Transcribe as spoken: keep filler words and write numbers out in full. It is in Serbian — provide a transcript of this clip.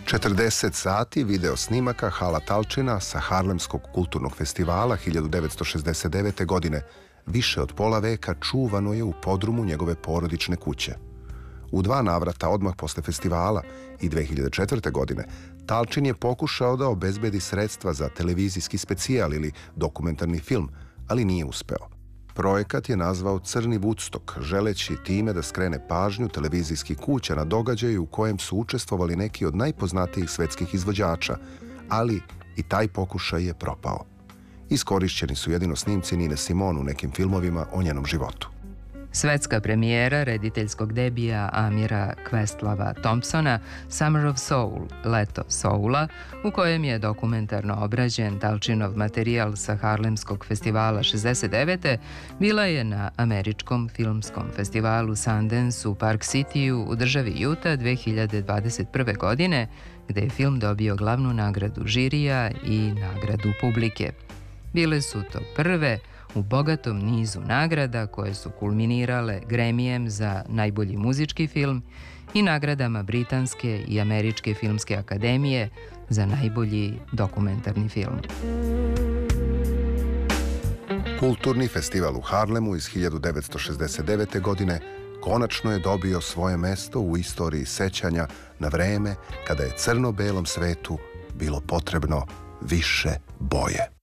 četrdeset sati video snimaka Hala Talčina sa Harlemskog kulturnog festivala hiljadu devetsto šezdeset devete. godine više od pola veka čuvano je u podrumu njegove porodične kuće. U dva navrata odmah posle festivala i dve hiljade četvrte. godine Talčin je pokušao da obezbedi sredstva za televizijski specijal ili dokumentarni film, ali nije uspeo. Projekat je nazvao Crni Woodstock, želeći time da skrene pažnju televizijskih kuća na događaju u kojem su učestvovali neki od najpoznatijih svetskih izvođača, ali i taj pokušaj je propao. Iskorišćeni su jedino snimci Nine Simone u nekim filmovima o njenom životu. Svetska premijera rediteljskog debija Amira Questlava Thompsona Summer of Soul, Leto Soula, u kojem je dokumentarno obrađen Talčinov materijal sa Harlemskog festivala šezdeset devete. bila je na američkom filmskom festivalu Sundance u Park Cityu u državi Utah dve hiljade dvadeset prve. godine, gde je film dobio glavnu nagradu žirija i nagradu publike. Bile su to prve u bogatom nizu nagrada koje su kulminirale Gremijem za najbolji muzički film i nagradama Britanske i Američke filmske akademije za najbolji dokumentarni film. Kulturni festival u Harlemu iz hiljadu devetsto šezdeset devete. godine konačno je dobio svoje mesto u istoriji sećanja na vreme kada je crno-belom svetu bilo potrebno više boje.